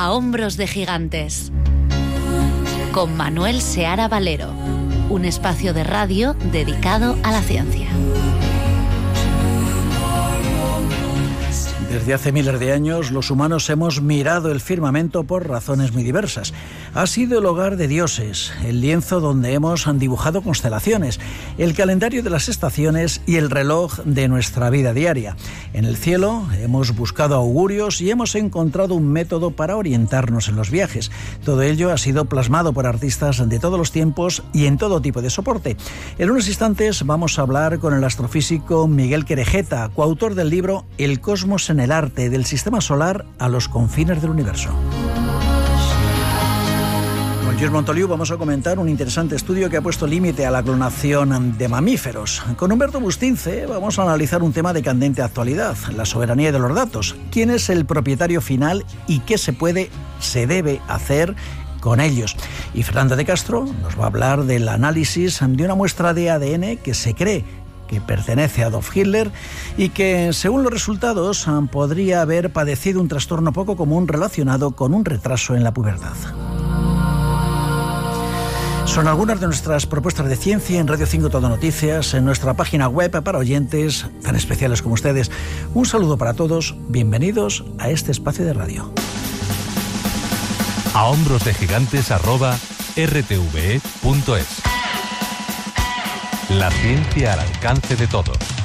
A hombros de gigantes, con Manuel Seara Valero, un espacio de radio dedicado a la ciencia. Desde hace miles de años, los humanos hemos mirado el firmamento por razones muy diversas. Ha sido el hogar de dioses, el lienzo donde hemos dibujado constelaciones, el calendario de las estaciones y el reloj de nuestra vida diaria. En el cielo hemos buscado augurios y hemos encontrado un método para orientarnos en los viajes. Todo ello ha sido plasmado por artistas de todos los tiempos y en todo tipo de soporte. En unos instantes vamos a hablar con el astrofísico Miguel Querejeta, coautor del libro El cosmos en el arte, del sistema solar a los confines del universo. Con Lluís Montoliu vamos a comentar un interesante estudio que ha puesto límite a la clonación de mamíferos. Con Humberto Bustince vamos a analizar un tema de candente actualidad, la soberanía de los datos. ¿Quién es el propietario final y qué se debe hacer con ellos? Y Fernando de Castro nos va a hablar del análisis de una muestra de ADN que se cree que pertenece a Adolf Hitler y que, según los resultados, podría haber padecido un trastorno poco común relacionado con un retraso en la pubertad. Son algunas de nuestras propuestas de ciencia en Radio 5 Todo Noticias, en nuestra página web para oyentes tan especiales como ustedes. Un saludo para todos, bienvenidos a este espacio de radio. A hombros de gigantes @rtve.es. La ciencia al alcance de todos.